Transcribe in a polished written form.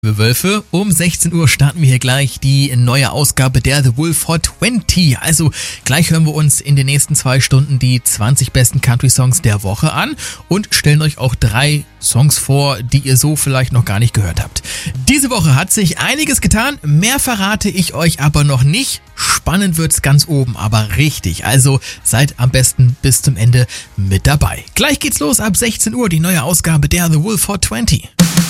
Liebe Wölfe, um 16 Uhr starten wir hier gleich die neue Ausgabe der The Wolf Hot 20. Also gleich hören wir uns in den nächsten 2 Stunden die 20 besten Country-Songs der Woche an und stellen euch auch 3 Songs vor, die ihr so vielleicht noch gar nicht gehört habt. Diese Woche hat sich einiges getan, mehr verrate ich euch aber noch nicht. Spannend wird's ganz oben, aber richtig. Also seid am besten bis zum Ende mit dabei. Gleich geht's los ab 16 Uhr, die neue Ausgabe der The Wolf Hot 20.